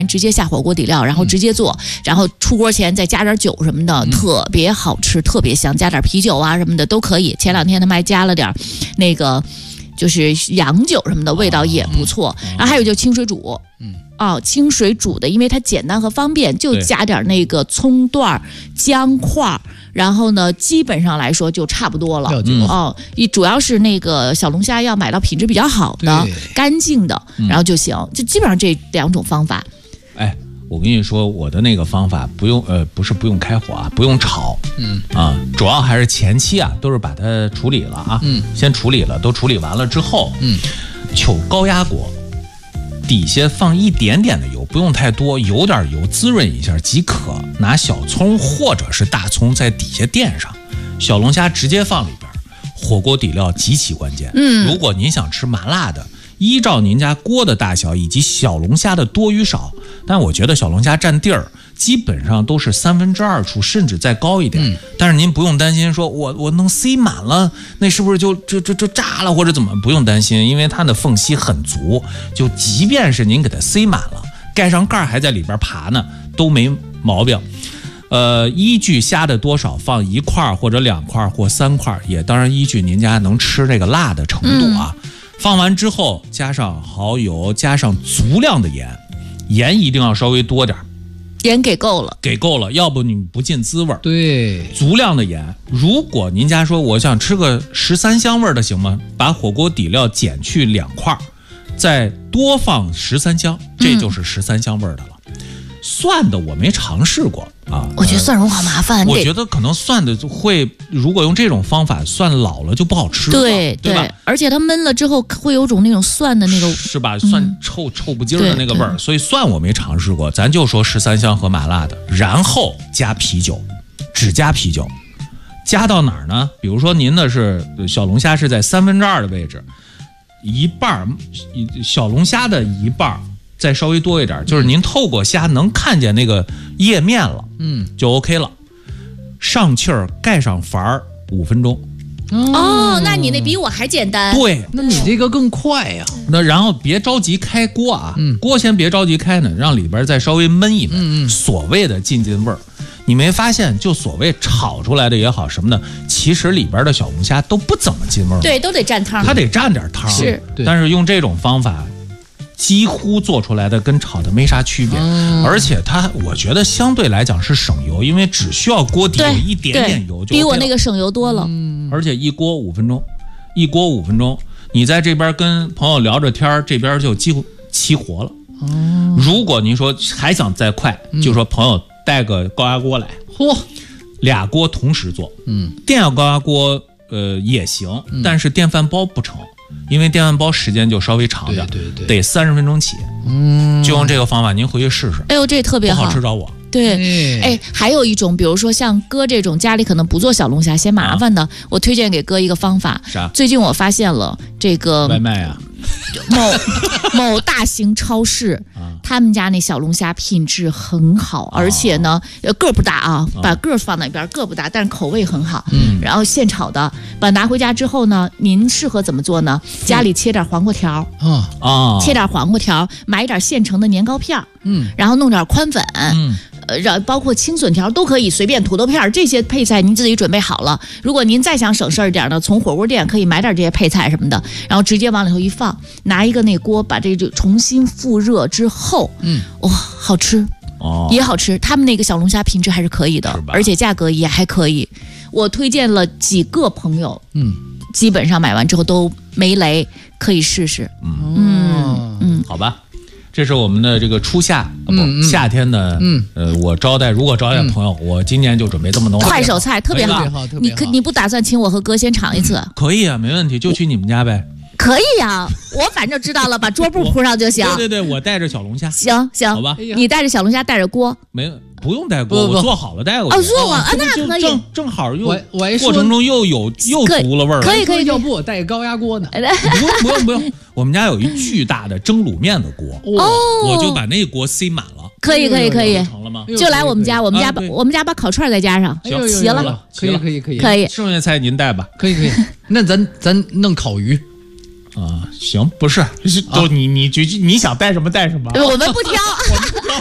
直接下火锅底料，然后直接做，然后出锅前再加点酒什么的，特别好吃，特别香，加点啤酒啊什么的都可以。前2天他们还加了点那个就是洋酒什么的，味道也不错。然后还有就清水煮，清水煮的，因为它简单和方便，就加点那个葱段、姜块，然后呢，基本上来说就差不多了。主要是那个小龙虾要买到品质比较好的、干净的，然后就行。就基本上这2种方法。 哎，我跟你说，我的那个方法不用不是不用开火啊，不用炒，主要还是前期啊都是把它处理了啊，先处理了，都处理完了之后，求高压锅。底下放一点点的油，不用太多，有点油滋润一下即可。拿小葱或者是大葱在底下垫上，小龙虾直接放里边。火锅底料极其关键。如果您想吃麻辣的，依照您家锅的大小以及小龙虾的多与少，但我觉得小龙虾占地儿基本上都是2/3处，甚至再高一点。但是您不用担心说我能塞满了，那是不是就炸了或者怎么？不用担心，因为它的缝隙很足，就即便是您给它塞满了，盖上盖还在里边爬呢，都没毛病。依据虾的多少放1块或者2块或3块，也当然依据您家能吃这个辣的程度啊。放完之后加上蚝油，加上足量的盐，盐一定要稍微多点， 盐给够了， 要不你不进滋味。 对， 足量的盐。如果您家说我想吃个13香味的行吗？把火锅底料减去2块，再多放13香，这就是13香味的了。蒜的我没尝试过啊， 我觉得蒜蓉好麻烦。 我觉得可能蒜的会，如果用这种方法，蒜老了就不好吃了，对吧？ 而且它焖了之后会有种那种蒜的那个， 是吧？蒜臭不劲儿的那个味儿，所以蒜我没尝试过。咱就说13香和麻辣的，然后加啤酒，只加啤酒，加到哪儿呢？比如说您的是小龙虾是在2/3的位置，一半小龙虾的一半。再稍微多一点，就是您透过虾能看见那个页面了，就 OK 了。上气儿，盖上阀儿，5分钟。 那你那比我还简单。 对， 那你这个更快呀。 那然后别着急开锅啊，锅先别着急开呢，让里边再稍微焖一焖。所谓的进味儿，你没发现就所谓炒出来的也好什么的，其实里边的小龙虾都不怎么进味儿。 对，都得蘸汤， 它得蘸点汤。 是， 但是用这种方法。几乎做出来的跟炒的没啥区别，而且它我觉得相对来讲是省油，因为只需要锅底有一点点油就 OK 了， 比我那个省油多了。 而且一锅5分钟，你在这边跟朋友聊着天，这边就几乎齐活了。如果您说还想再快，就说朋友带个高压锅来，2锅同时做，电压高压锅也行，但是电饭煲不成。因为电饭煲时间就稍微长点，得30分钟起。就用这个方法，您回去试试。 哎呦，这特别好， 不好吃找我。 对，哎，还有一种，比如说像哥这种家里可能不做小龙虾嫌麻烦的，我推荐给哥一个方法。 啥？ 最近我发现了这个外卖啊， 某大型超市，他们家那小龙虾品质很好，而且呢，个儿不大啊，把个儿放那边，个儿不大，但是口味很好。然后现炒的，拿回家之后呢，您适合怎么做呢？家里切点黄瓜条，切点黄瓜条，买点现成的年糕片，然后弄点宽粉，包括青笋条都可以，随便土豆片这些配菜您自己准备好了。如果您再想省事儿点呢，从火锅店可以买点这些配菜什么的，然后直接往里头一放，拿一个那锅把这就重新复热之后，哇，好吃也好吃。他们那个小龙虾品质还是可以的，而且价格也还可以。我推荐了几个朋友，基本上买完之后都没雷，可以试试。 好吧。这是我们的这个初夏夏天的我如果招待朋友，我今年就准备这么弄快手菜，特别好。你不打算请我和哥先尝一次？ 可以啊，没问题，就去你们家呗。 可以呀，我反正知道了，把桌布铺上就行。 对，我带着小龙虾。 行， 好吧。 你带着小龙虾，带着锅。 不用带锅，我做好了带过去。 做完那可以。 正好又过程中又足了味儿。 可以， 要不我带高压锅呢？ 不用，我们家有一巨大的蒸卤面的锅，我就把那锅塞满了。 可以， 成了吗？ 就来我们家，我们家把烤串再加上，齐了。 可以。 剩下菜您带吧。 可以。那咱弄烤鱼。 行，不是，都你想带什么带什么， 我们不挑。